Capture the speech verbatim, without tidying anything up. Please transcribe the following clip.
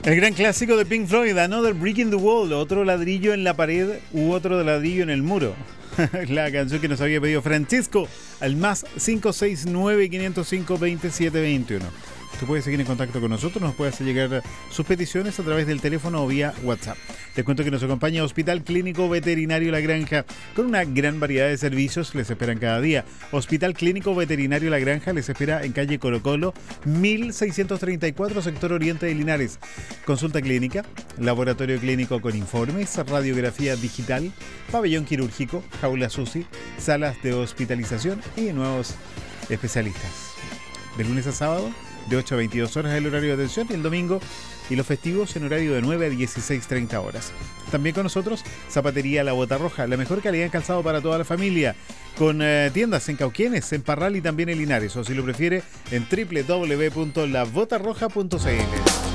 El gran clásico de Pink Floyd, Another Brick in the Wall, otro ladrillo en la pared u otro ladrillo en el muro. La canción que nos había pedido Francisco al más cinco seis nueve, cinco cero cinco, dos siete dos uno. Tú puedes seguir en contacto con nosotros, nos puedes hacer llegar sus peticiones a través del teléfono o vía WhatsApp. Les cuento que nos acompaña Hospital Clínico Veterinario La Granja, con una gran variedad de servicios, les esperan cada día. Hospital Clínico Veterinario La Granja les espera en calle Colo Colo, mil seiscientos treinta y cuatro, sector Oriente de Linares. Consulta clínica, laboratorio clínico con informes, radiografía digital, pabellón quirúrgico, jaula S U S I, salas de hospitalización y nuevos especialistas. De lunes a sábado, de ocho a veintidós horas el horario de atención, y el domingo y los festivos en horario de nueve a dieciséis treinta horas. También con nosotros, Zapatería La Bota Roja, la mejor calidad en calzado para toda la familia, con eh, tiendas en Cauquenes, en Parral y también en Linares, o si lo prefiere, en doble u doble u doble u punto la bota roja punto c l.